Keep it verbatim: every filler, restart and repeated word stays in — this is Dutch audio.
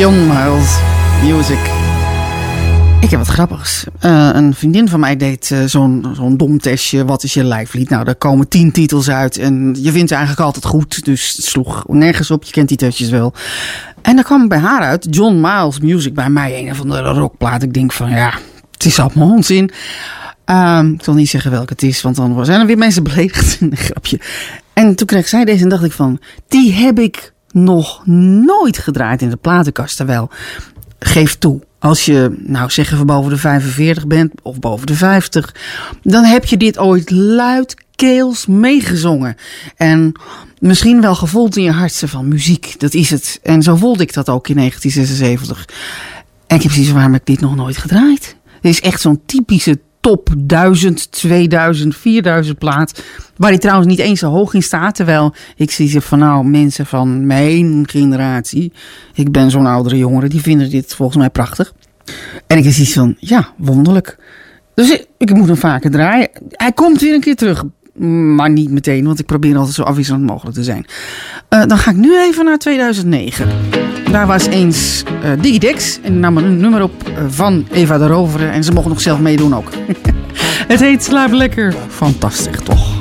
John Miles Music. Ik heb wat grappigs. Uh, een vriendin van mij deed uh, zo'n, zo'n dom testje. Wat is je lijflied? Nou, daar komen tien titels uit. En je vindt ze eigenlijk altijd goed. Dus het sloeg nergens op. Je kent die testjes wel. En dan kwam bij haar uit John Miles Music. Bij mij een of andere rockplaat. Ik denk van ja, het is allemaal onzin. Um, ik zal niet zeggen welke het is. Want dan zijn er weer mensen beledigd. Een grapje. En toen kreeg zij deze en dacht ik van... Die heb ik nog nooit gedraaid in de platenkast. Terwijl, geef toe. Als je, nou zeggen we boven de vijfenveertig bent of boven de vijftig... dan heb je dit ooit luidkeels meegezongen. En misschien wel gevoeld in je hartje van muziek. Dat is het. En zo voelde ik dat ook in negentien zesenzeventig. En ik heb precies waarom heb ik dit nog nooit gedraaid. Dit is echt zo'n typische top duizend, tweeduizend, vierduizend plaat... waar die trouwens niet eens zo hoog in staat. Terwijl ik zie ze van nou mensen van mijn generatie... ik ben zo'n oudere jongere, die vinden dit volgens mij prachtig. En ik is iets van, ja, wonderlijk. Dus ik, ik moet hem vaker draaien. Hij komt weer een keer terug. Maar niet meteen, want ik probeer altijd zo afwisselend mogelijk te zijn. Uh, dan ga ik nu even naar tweeduizend negen. Daar was eens uh, Digidex. En nam een nummer op uh, van Eva de Rovere. En ze mochten nog zelf meedoen ook. Het heet Slaap Lekker. Fantastisch toch?